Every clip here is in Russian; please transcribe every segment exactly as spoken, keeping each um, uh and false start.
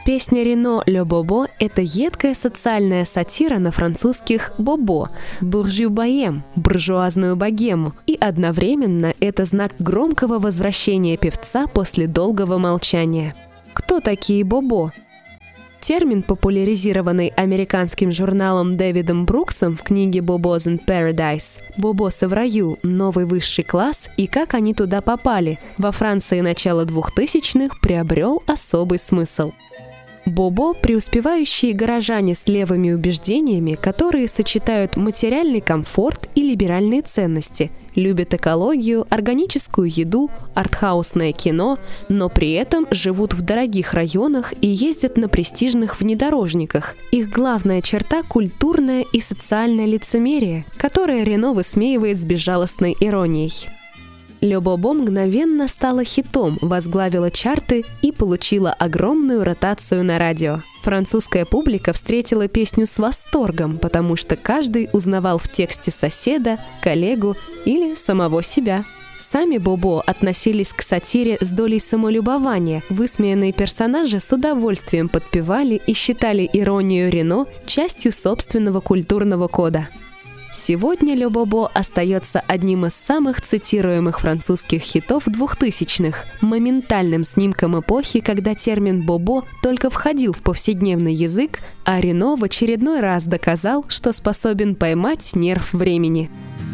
Песня Рено «Le Bobo» — это едкая социальная сатира на французских «бобо» — «буржуа-боем» — буржуазную богему, и одновременно это знак громкого возвращения певца после долгого молчания. Кто такие «бобо»? Термин, популяризированный американским журналом Дэвидом Бруксом в книге «Bobos in Paradise» «Бобосы в раю. Новый высший класс и как они туда попали» во Франции начала двухтысячных приобрел особый смысл. Бобо – преуспевающие горожане с левыми убеждениями, которые сочетают материальный комфорт и либеральные ценности, любят экологию, органическую еду, артхаусное кино, но при этом живут в дорогих районах и ездят на престижных внедорожниках. Их главная черта – культурное и социальное лицемерие, которое Рено высмеивает с безжалостной иронией. «Le Bobo» мгновенно стала хитом, возглавила чарты и получила огромную ротацию на радио. Французская публика встретила песню с восторгом, потому что каждый узнавал в тексте соседа, коллегу или самого себя. Сами Бобо относились к сатире с долей самолюбования. Высмеянные персонажи с удовольствием подпевали и считали иронию Рено частью собственного культурного кода. Сегодня «Le Bobo» остается одним из самых цитируемых французских хитов двухтысячных, моментальным снимком эпохи, когда термин «бобо» только входил в повседневный язык, а Рено в очередной раз доказал, что способен поймать нерв времени.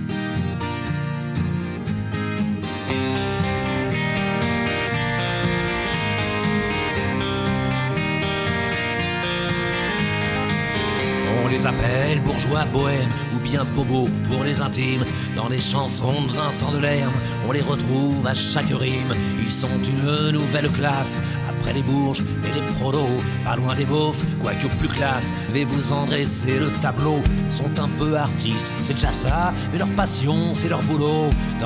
On les appelle bourgeois bohèmes ou bien bobos pour les intimes. Dans les chansons de Vincent Delerme, on les retrouve à chaque rime. Ils sont une nouvelle classe, après les bourges et les prolos. Pas loin des beaufs, quoique plus classe. Vais vous en dresser le tableau. Sont un peu artistes, c'est déjà ça, mais leur passion, c'est leur boulot. Dans